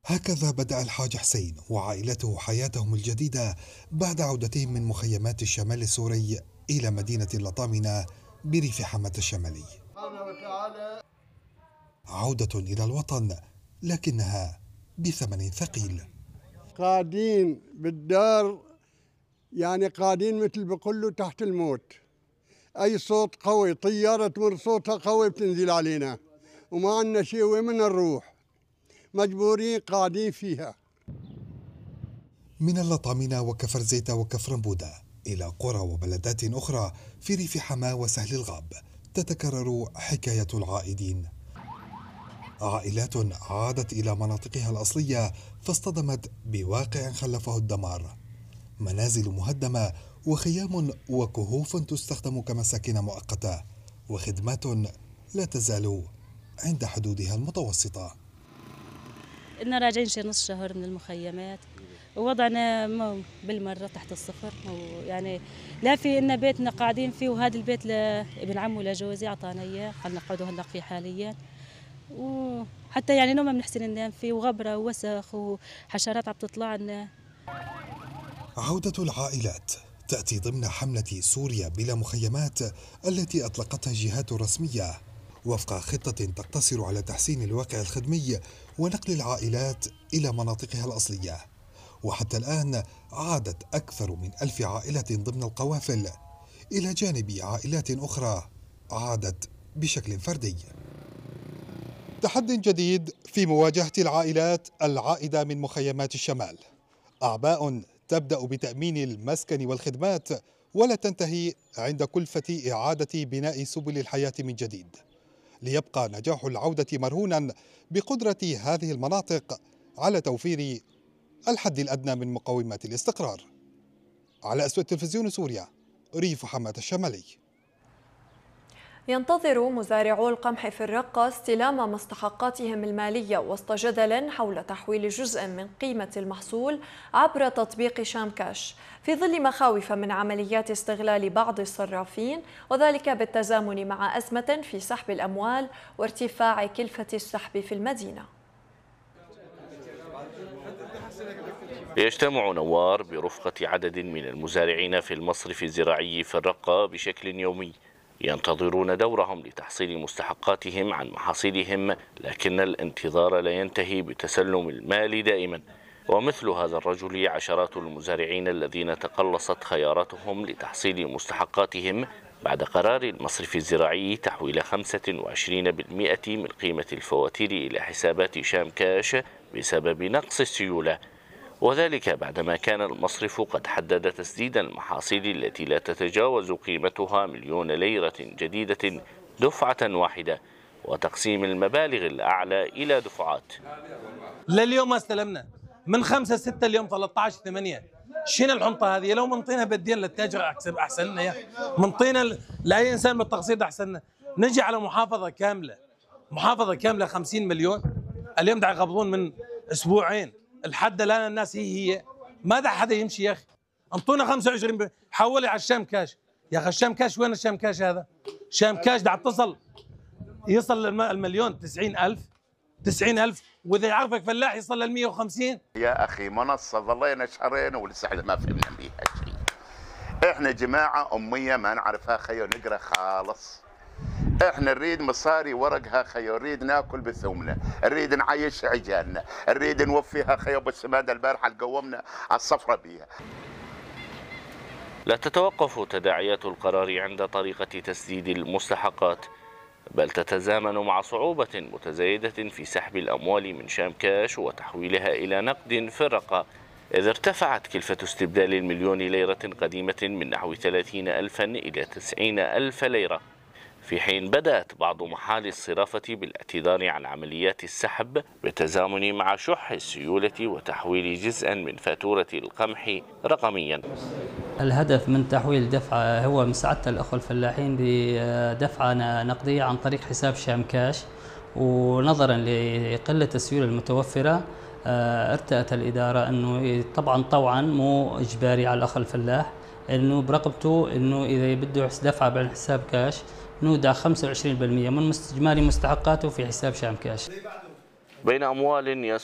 هكذا بدأ الحاج حسين وعائلته حياتهم الجديدة بعد عودتهم من مخيمات الشمال السوري إلى مدينة اللطامنة بريف حماة الشمالي. عودة إلى الوطن لكنها بثمن ثقيل. قاعدين بالدار، يعني قاعدين مثل بقولوا تحت الموت. أي صوت قوي، طيارة تمر صوتها قوي بتنزل علينا وما عندنا شيء، وين بدنا نروح؟ مجبورين قاعدين فيها. من اللطامنة وكفر زيتة وكفر نبودة إلى قرى وبلدات أخرى في ريف حماة وسهل الغاب تتكرر حكاية العائدين. عائلات عادت إلى مناطقها الأصلية فاصطدمت بواقع خلفه الدمار. منازل مهدمة وخيام وكهوف تستخدم كمساكن مؤقتة وخدمات لا تزال عند حدودها المتوسطة. إننا راجعين شي نص شهر من المخيمات ووضعنا بالمرة تحت الصفر، يعني لا في إن بيتنا قاعدين فيه، وهذا البيت لابن عمه لجوزي أعطانا إياه خلنا نقعد هلا فيه حاليا، وحتى يعني نوم ما بنحسن ننام فيه، وغبرة ووسخ وحشرات عم تطلع لنا. عودة العائلات تأتي ضمن حملة سوريا بلا مخيمات التي أطلقتها الجهات الرسمية وفق خطة تقتصر على تحسين الواقع الخدمي ونقل العائلات إلى مناطقها الأصلية. وحتى الآن عادت أكثر من 1000 عائلة ضمن القوافل إلى جانب عائلات أخرى عادت بشكل فردي. تحد جديد في مواجهة العائلات العائدة من مخيمات الشمال. أعباء تبدأ بتأمين المسكن والخدمات ولا تنتهي عند كلفة إعادة بناء سبل الحياة من جديد، ليبقى نجاح العودة مرهونا بقدرة هذه المناطق على توفير الحد الأدنى من مقومات الاستقرار. على أسود تلفزيون سوريا، ريف حماة الشمالي. ينتظر مزارعو القمح في الرقة استلام مستحقاتهم المالية وسط جدل حول تحويل جزء من قيمة المحصول عبر تطبيق شام كاش، في ظل مخاوف من عمليات استغلال بعض الصرافين، وذلك بالتزامن مع أزمة في سحب الأموال وارتفاع كلفة السحب في المدينة. يجتمع نوار برفقة عدد من المزارعين في المصرف الزراعي في الرقة بشكل يومي، ينتظرون دورهم لتحصيل مستحقاتهم عن محاصيلهم، لكن الانتظار لا ينتهي بتسلم المال دائما. ومثل هذا الرجل عشرات المزارعين الذين تقلصت خياراتهم لتحصيل مستحقاتهم بعد قرار المصرف الزراعي تحويل 25% من قيمة الفواتير إلى حسابات شام كاش بسبب نقص السيولة، وذلك بعدما كان المصرف قد حدد تسديد المحاصيل التي لا تتجاوز قيمتها 1,000,000 ليرة جديدة دفعة واحدة، وتقسيم المبالغ الأعلى إلى دفعات. لليوم ما استلمنا من 5/6 اليوم 13/8. شنو الحنطة هذه؟ لو منطينا بالدين للتاجر أحسن لنا، منطينا لأي إنسان بالتقسيط أحسن لنا. نجي على محافظة كاملة 50 مليون، اليوم دا يقبضون من أسبوعين الحد الآن الناس هي ماذا حدا يمشي يا أخي؟ انطونا 25 حولي على الشام كاش. يا أخي الشام كاش وين الشام كاش هذا؟ شام كاش دا يصل المليون 90,000 وإذا يعرفك فلاح يصل لل 150. يا أخي منصة ظلينا شهرين ولسه ما فهمنا بيها شيء. إحنا جماعة أمية ما نعرفها خيو نقرأ خالص. احنا نريد مصاري ورقها خيو، نريد ناكل بثومنا، نريد نعيش عجالنا، نريد نوفيها خيو، بس ماذا البارحة قومنا على الصفرة بيها. لا تتوقف تداعيات القرار عند طريقة تسديد المستحقات، بل تتزامن مع صعوبة متزايدة في سحب الأموال من شام كاش وتحويلها إلى نقد في الرقة، إذ ارتفعت كلفة استبدال 1,000,000 ليرة قديمة من نحو 30,000 إلى 90,000 ليرة، في حين بدأت بعض محال الصرافة بالاعتذار عن عمليات السحب بالتزامن مع شح السيولة وتحويل جزءا من فاتورة القمح رقميا. الهدف من تحويل دفعة هو مساعدة الأخوة الفلاحين بدفعة نقدية عن طريق حساب شام كاش، ونظرا لقلة السيولة المتوفرة ارتأت الإدارة أنه طبعا مو إجباري على الأخ الفلاح، أنه برقبته أنه إذا بده دفعة بعن حساب كاش نودع 25% من إجمالي مستحقاته في حساب شام كاش. بين أموال